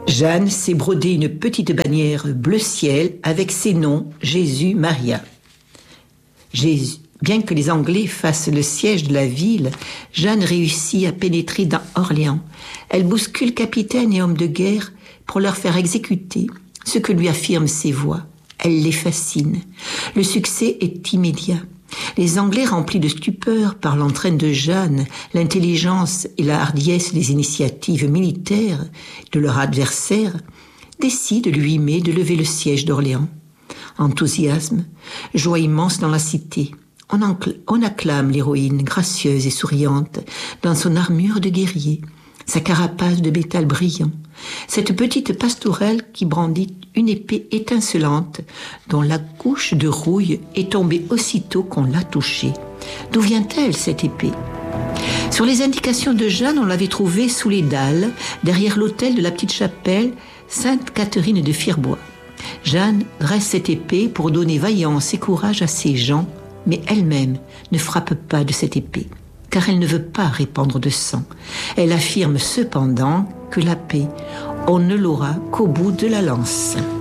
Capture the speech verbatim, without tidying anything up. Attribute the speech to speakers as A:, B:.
A: Jeanne s'est brodé une petite bannière bleu ciel avec ces noms Jésus, Maria. Jésus. Bien que les Anglais fassent le siège de la ville, Jeanne réussit à pénétrer dans Orléans. Elle bouscule capitaines et hommes de guerre pour leur faire exécuter ce que lui affirment ses voix. Elle les fascine. Le succès est immédiat. Les Anglais, remplis de stupeur par l'entraîne de Jeanne, l'intelligence et la hardiesse des initiatives militaires de leur adversaire, décident le huit mai de lever le siège d'Orléans. Enthousiasme, joie immense dans la cité. On, encl- on acclame l'héroïne gracieuse et souriante dans son armure de guerrier, sa carapace de métal brillant, cette petite pastourelle qui brandit une épée étincelante dont la couche de rouille est tombée aussitôt qu'on l'a touchée. D'où vient-elle, cette épée ? Sur les indications de Jeanne, on l'avait trouvée sous les dalles, derrière l'autel de la petite chapelle Sainte-Catherine de Firbois. Jeanne dresse cette épée pour donner vaillance et courage à ses gens, mais elle-même ne frappe pas de cette épée, car elle ne veut pas répandre de sang. Elle affirme cependant que la paix, on ne l'aura qu'au bout de la lance.